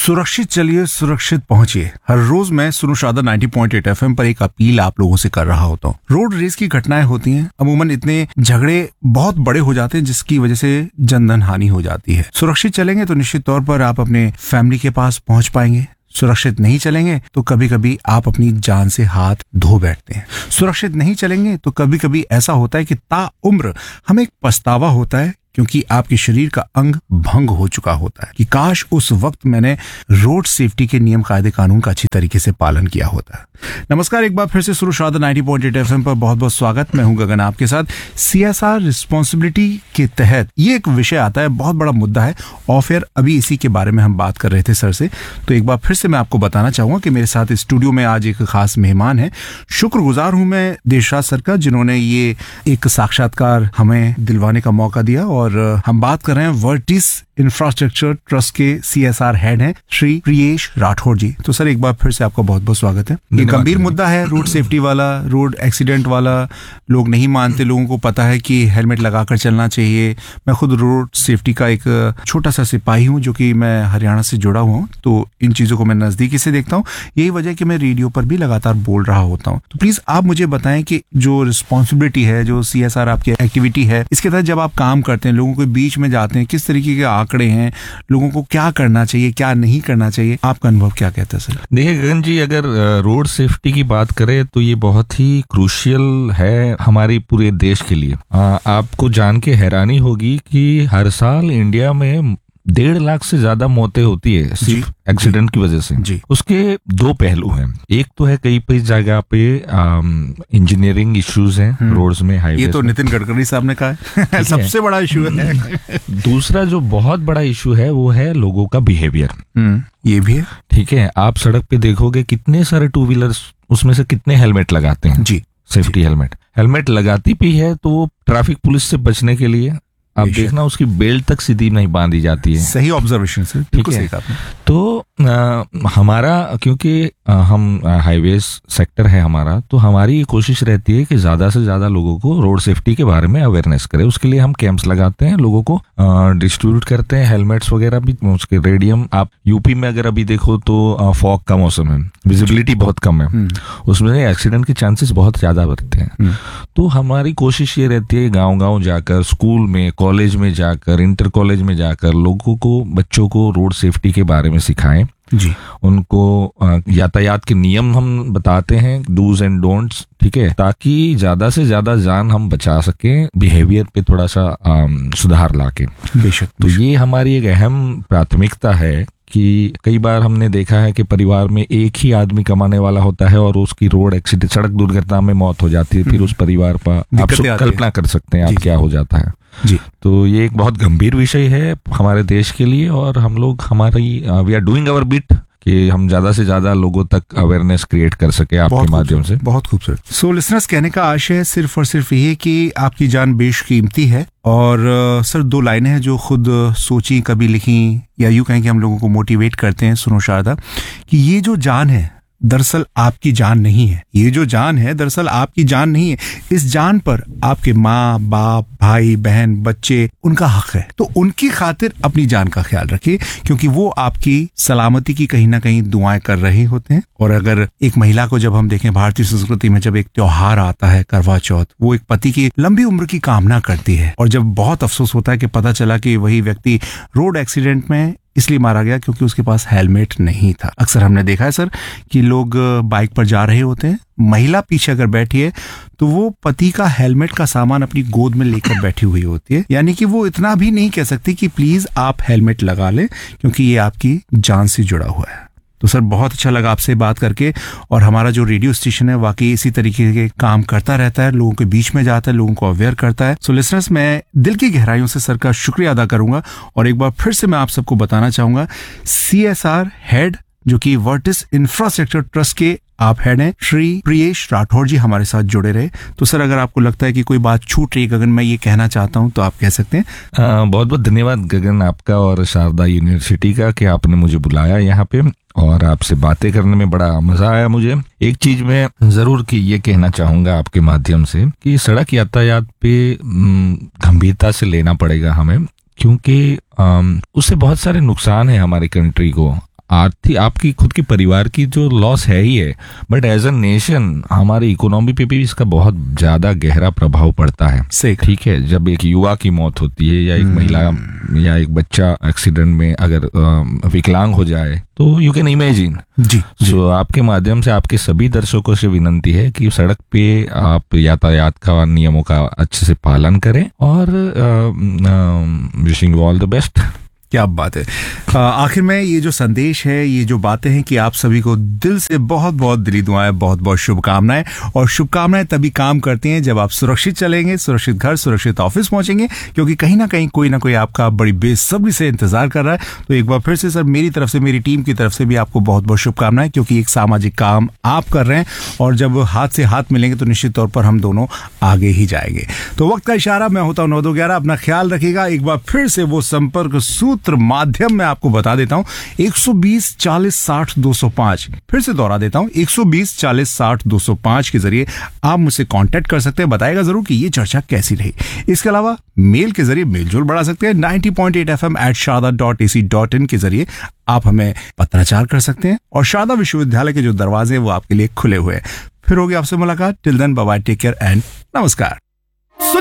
सुरक्षित चलिए, सुरक्षित पहुंचिए। हर रोज मैं सुनो शादा 90.8 FM पर एक अपील आप लोगों से कर रहा होता हूँ। रोड रेस की घटनाएं होती हैं, अमूमन इतने झगड़े बहुत बड़े हो जाते हैं जिसकी वजह से जनधन हानि हो जाती है। सुरक्षित चलेंगे तो निश्चित तौर पर आप अपने फैमिली के पास पहुंच पाएंगे। सुरक्षित नहीं चलेंगे तो कभी कभी आप अपनी जान से हाथ धो बैठते हैं। सुरक्षित नहीं चलेंगे तो कभी कभी ऐसा होता है कि ताउम्र हमें एक पछतावा होता है, क्योंकि आपके शरीर का अंग भंग हो चुका होता है कि काश उस वक्त मैंने रोड सेफ्टी के नियम कायदे कानून का अच्छी तरीके से पालन किया होता। नमस्कार, एक बार फिर से सुनो शादा 90.8 FM पर बहुत बहुत स्वागत। मैं हूं गगन आपके साथ। CSR रिस्पॉन्सिबिलिटी के तहत ये एक विषय आता है, बहुत बड़ा मुद्दा है। ऑफ एयर अभी इसी के बारे में हम बात कर रहे थे सर से, तो एक बार फिर से मैं आपको बताना चाहूंगा कि मेरे साथ स्टूडियो में आज एक खास मेहमान है। शुक्रगुजार हूं मैं देशराज सर का, जिन्होंने ये एक साक्षात्कार हमें दिलवाने का मौका दिया। और हम बात कर रहे हैं वर्टिस इंफ्रास्ट्रक्चर ट्रस्ट के CSR हेड हैं श्री प्रियेश राठौर जी। तो सर एक बार फिर से आपका बहुत बहुत स्वागत है। ये गंभीर मुद्दा है, रोड सेफ्टी वाला, रोड एक्सीडेंट वाला। लोग नहीं मानते, लोगों को पता है कि हेलमेट लगाकर चलना चाहिए। मैं खुद रोड सेफ्टी का एक छोटा सा सिपाही हूँ, जो कि मैं हरियाणा से जुड़ा हुआ हूँ, तो इन चीजों को मैं नजदीकी से देखता हूँ। यही वजह है कि मैं रेडियो पर भी लगातार बोल रहा होता हूँ। तो प्लीज आप मुझे बताएं कि जो रिस्पॉन्सिबिलिटी है, जो CSR आपकी एक्टिविटी है, इसके तहत जब आप काम करते हैं, लोगों के बीच में जाते हैं, किस तरीके के आंकड़े हैं, लोगों को क्या करना चाहिए, क्या नहीं करना चाहिए, आपका अनुभव क्या कहता है सर? देखिए गगन जी, अगर रोड सेफ्टी की बात करें तो ये बहुत ही क्रूशियल है हमारे पूरे देश के लिए। आपको जान के हैरानी होगी कि हर साल इंडिया में 1.5 लाख से ज्यादा मौतें होती है सिर्फ एक्सीडेंट की वजह से। जी। उसके दो पहलू हैं। एक तो है कई जगह पे इंजीनियरिंग इश्यूज हैं रोड्स में, हाईवे। ये तो नितिन गडकरी साहब ने कहा है सबसे बड़ा इशू है। दूसरा जो बहुत बड़ा इशू है वो है लोगों का बिहेवियर। ये भी है। ठीक है, आप सड़क पे देखोगे कितने सारे टू व्हीलर्स, उसमें से कितने हेलमेट लगाते हैं। जी, सेफ्टी हेलमेट लगाती भी है तो वो ट्रैफिक पुलिस से बचने के लिए, आप देखना उसकी बेल्ट तक सीधी नहीं बांधी जाती है। सही ऑब्जर्वेशन सर, बिल्कुल सही कहा आपने। तो हमारा, क्योंकि हम हाईवे सेक्टर है हमारा, तो हमारी कोशिश रहती है कि ज्यादा से ज्यादा लोगों को रोड सेफ्टी के बारे में अवेयरनेस करें। उसके लिए हम कैंप्स लगाते हैं, लोगों को डिस्ट्रीब्यूट करते हैं, हेलमेट्स वगैरह भी, उसके रेडियम। आप यूपी में अगर अभी देखो तो फॉग का मौसम है, विजिबिलिटी बहुत कम है, उसमें एक्सीडेंट के चांसेस बहुत ज्यादा बढ़ते हैं। तो हमारी कोशिश ये रहती है गाँव जाकर, स्कूल में, कॉलेज में जाकर, इंटर कॉलेज में जाकर लोगों को, बच्चों को रोड सेफ्टी के बारे में सिखाएं। जी, उनको यातायात के नियम हम बताते हैं, डूज एंड डोंट्स, ठीक है, ताकि ज्यादा से ज्यादा जान हम बचा सकें, बिहेवियर पे थोड़ा सा सुधार लाके। बेशक। तो ये हमारी एक अहम प्राथमिकता है कि कई बार हमने देखा है कि परिवार में एक ही आदमी कमाने वाला होता है और उसकी रोड एक्सीडेंट, सड़क दुर्घटना में मौत हो जाती है। फिर उस परिवार पर आप कल्पना कर सकते हैं आप क्या हो जाता है। जी, तो ये एक बहुत गंभीर विषय है हमारे देश के लिए, और हम लोग we are doing our bit कि हम ज्यादा से ज्यादा लोगों तक अवेयरनेस क्रिएट कर सके आपके माध्यम से। बहुत खूबसूरत। सो लिसनर्स, कहने का आशय सिर्फ और सिर्फ ये कि आपकी जान बेशकीमती है। और सर 2 लाइनें हैं जो खुद सोची, कभी लिखी, या यूं कहें कि हम लोगों को मोटिवेट करते हैं सुनो शारदा, कि ये जो जान है दरअसल आपकी जान नहीं है। ये जो जान है दरअसल आपकी जान नहीं है। इस जान पर आपके माँ बाप, भाई बहन, बच्चे, उनका हक है। तो उनकी खातिर अपनी जान का ख्याल रखिए, क्योंकि वो आपकी सलामती की कहीं ना कहीं दुआएं कर रहे होते हैं। और अगर एक महिला को जब हम देखें भारतीय संस्कृति में, जब एक त्योहार आता है करवा चौथ, वो एक पति की लंबी उम्र की कामना करती है। और जब बहुत अफसोस होता है कि पता चला कि वही व्यक्ति रोड एक्सीडेंट में इसलिए मारा गया क्योंकि उसके पास हेलमेट नहीं था। अक्सर हमने देखा है सर कि लोग बाइक पर जा रहे होते हैं, महिला पीछे अगर बैठी है तो वो पति का हेलमेट का सामान अपनी गोद में लेकर बैठी हुई होती है। यानी कि वो इतना भी नहीं कह सकती कि प्लीज आप हेलमेट लगा लें, क्योंकि ये आपकी जान से जुड़ा हुआ है। तो सर बहुत अच्छा लगा आपसे बात करके, और हमारा जो रेडियो स्टेशन है वाकई इसी तरीके के काम करता रहता है, लोगों के बीच में जाता है, लोगों को अवेयर करता है। सो लिसनर्स, मैं दिल की गहराइयों से सर का शुक्रिया अदा करूंगा, और एक बार फिर से मैं आप सबको बताना चाहूंगा, CSR हेड जो कि वर्टिस इंफ्रास्ट्रक्चर ट्रस्ट के आप हेड हैं, श्री प्रियेश राठौर जी हमारे साथ जुड़े रहे। तो सर अगर आपको लगता है कि कोई बात छूट रही है गगन, मैं ये कहना चाहता हूं, तो आप कह सकते हैं। बहुत बहुत धन्यवाद गगन आपका और शारदा यूनिवर्सिटी का कि आपने मुझे बुलाया यहाँ पे, और आपसे बातें करने में बड़ा मजा आया मुझे। एक चीज मैं जरूर कि ये कहना चाहूंगा आपके माध्यम से कि सड़क यातायात पे गंभीरता से लेना पड़ेगा हमें, क्योंकि उससे बहुत सारे नुकसान है हमारी कंट्री को। आर्थिक आपकी खुद की परिवार की जो लॉस है ही है, बट एज अ नेशन हमारी इकोनॉमी पे भी इसका बहुत ज्यादा गहरा प्रभाव पड़ता है। सही। ठीक है, जब एक युवा की मौत होती है या एक महिला या एक बच्चा एक्सीडेंट में अगर विकलांग हो जाए तो यू कैन इमेजिन। जी। सो आपके माध्यम से आपके सभी दर्शकों से विनंती है कि सड़क पे आप यातायात का नियमों का अच्छे से पालन करें और wishing you all the best. क्या बात है। आखिर में ये जो संदेश है, ये जो बातें हैं कि आप सभी को दिल से बहुत बहुत दिली दुआएं, बहुत बहुत शुभकामनाएं। और शुभकामनाएं तभी काम करती हैं जब आप सुरक्षित चलेंगे, सुरक्षित घर, सुरक्षित ऑफिस पहुंचेंगे, क्योंकि कहीं ना कहीं कोई ना कोई आपका बड़ी बेसब्री से इंतजार कर रहा है। तो एक बार फिर से सर, मेरी तरफ से, मेरी टीम की तरफ से भी आपको बहुत बहुत शुभकामनाएं, क्योंकि एक सामाजिक काम आप कर रहे हैं और जब हाथ से हाथ मिलेंगे तो निश्चित तौर पर हम दोनों आगे ही जाएंगे। तो वक्त का इशारा, मैं होता हूं 9-2-11। अपना ख्याल रखिएगा। एक बार फिर से वो संपर्क सूत्र माध्यम में आपको बता देता हूं, 120 40 60 205। फिर से दोहरा देता हूं, 120 40 60 205 के जरिए आप मुझसे कांटेक्ट कर सकते हैं। बताएगा जरूर कि ये चर्चा कैसी रही। इसके अलावा मेल के जरिए मेलजोल बढ़ा सकते हैं। 90.8 FM@sharda.ac.in के जरिए आप हमें पत्राचार कर सकते हैं और शारदा विश्वविद्यालय के जो दरवाजे हैं वो आपके लिए खुले हुए हैं। फिर होगी आपसे मुलाकात। Till then, bye bye, take care and नमस्कार।